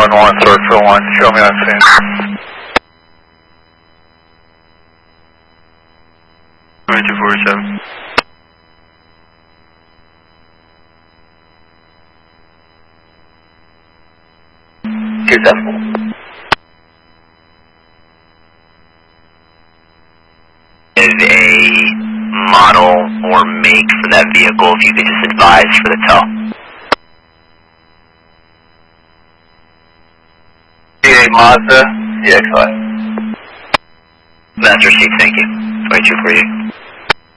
911, start for 1, show me on scene. 2247. Is a model or make for that vehicle, if you could just advise for the tow. V8 Mazda, CX5. Master Chief, thank you. 2248.